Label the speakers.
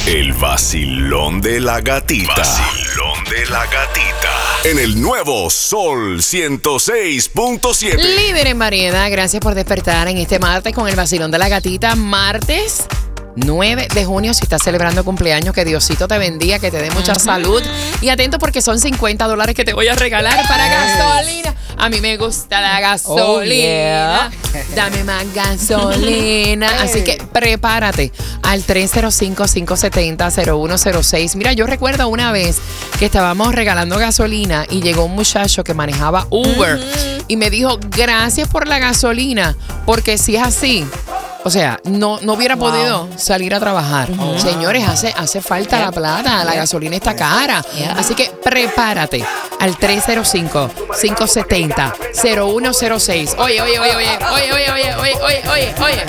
Speaker 1: El vacilón de la gatita. Vacilón de la gatita. En el nuevo Sol 106.7.
Speaker 2: Líder en variedad, gracias por despertar en este martes con el vacilón de la gatita. Martes 9 de junio, si estás celebrando cumpleaños, que Diosito te bendiga, que te dé mucha salud. Y atento porque son $50 que te voy a regalar para gasolina. A mí me gusta la gasolina. Dame más gasolina. Así que prepárate al 305-570-0106. Mira, yo recuerdo una vez que estábamos regalando gasolina y llegó un muchacho que manejaba Uber y me dijo, gracias por la gasolina, porque si es así, o sea, no hubiera podido salir a trabajar. Señores, hace falta la plata, la gasolina está cara. Así que prepárate al 305-570-0106. Oye.